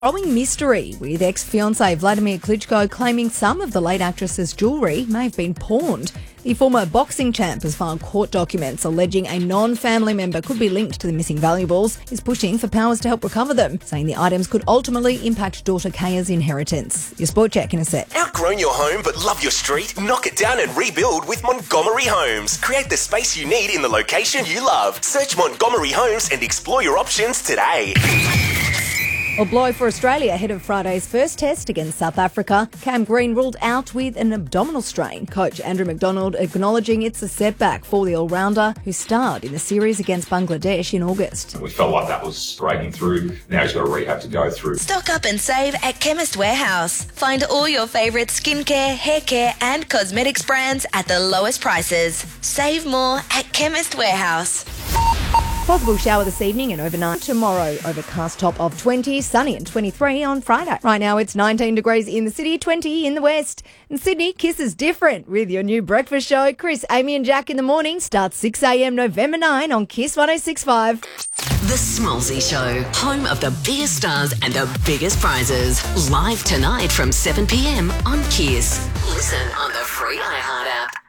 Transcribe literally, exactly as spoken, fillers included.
Growing mystery with ex-fiancé Vladimir Klitschko claiming some of the late actress's jewellery may have been pawned. The former boxing champ has filed court documents alleging a non-family member could be linked to the missing valuables. He's pushing for powers to help recover them, saying the items could ultimately impact daughter Kaya's inheritance. Your sport check in a sec. Outgrown your home but love your street? Knock it down and rebuild with Montgomery Homes. Create the space you need in the location you love. Search Montgomery Homes and explore your options today. A blow for Australia ahead of Friday's first test against South Africa. Cam Green ruled out with an abdominal strain. Coach Andrew McDonald acknowledging it's a setback for the all-rounder who starred in the series against Bangladesh in August. We felt like that was breaking through. Now he's got a rehab to go through. Stock up and save at Chemist Warehouse. Find all your favourite skincare, hair care and cosmetics brands at the lowest prices. Save more at Chemist Warehouse. Possible shower this evening and overnight. Tomorrow, overcast top of twenty, sunny and twenty-three on Friday. Right now, it's nineteen degrees in the city, twenty in the west. In Sydney, Kiss is different with your new breakfast show. Chris, Amy and Jack in the morning starts six a.m. November ninth on Kiss one oh six point five. The Smallsy Show, home of the biggest stars and the biggest prizes. Live tonight from seven p.m. on Kiss. Listen on the free iHeart app.